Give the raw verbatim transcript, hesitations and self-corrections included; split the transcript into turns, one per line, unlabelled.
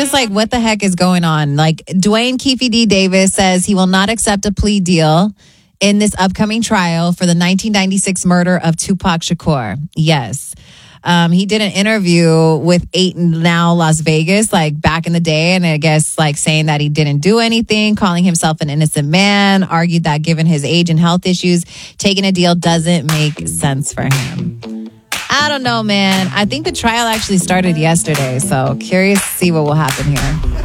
just like, what the heck is going on? Like, Dwayne Keefe D. Davis says he will not accept a plea deal in this upcoming trial for the nineteen ninety-six murder of Tupac Shakur. Yes. Um, he did an interview with eight Now Las Vegas, like back in the day, and I guess like saying that he didn't do anything, calling himself an innocent man, argued that given his age and health issues, taking a deal doesn't make sense for him. I don't know, man. I think the trial actually started yesterday, so curious to see what will happen here.